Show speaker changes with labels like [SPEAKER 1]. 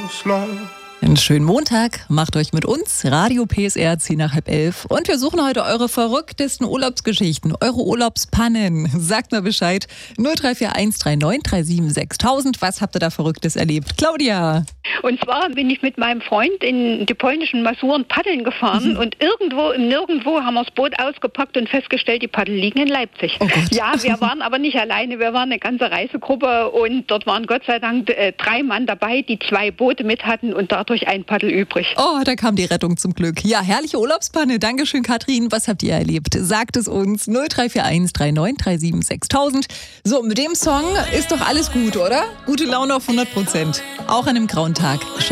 [SPEAKER 1] Einen schönen Montag, macht euch mit uns, Radio PSR 10 nach halb 11. Und wir suchen heute eure verrücktesten Urlaubsgeschichten, eure Urlaubspannen. Sagt mal Bescheid, 0341 39 37 6000. Was habt ihr da Verrücktes erlebt? Claudia.
[SPEAKER 2] Und zwar bin ich mit meinem Freund in die polnischen Masuren paddeln gefahren und irgendwo im Nirgendwo haben wir das Boot ausgepackt und festgestellt, die Paddel liegen in Leipzig.
[SPEAKER 1] Oh Gott.
[SPEAKER 2] Ja, wir waren aber nicht alleine, wir waren eine ganze Reisegruppe und dort waren Gott sei Dank 3 Mann dabei, die 2 Boote mit hatten und dadurch ein Paddel übrig.
[SPEAKER 1] Oh, da kam die Rettung zum Glück. Ja, herrliche Urlaubspanne. Dankeschön, Katrin. Was habt ihr erlebt? Sagt es uns. 0341 39 37 6000. So, mit dem Song ist doch alles gut, oder? Gute Laune auf 100%. Auch an einem grauen Tag.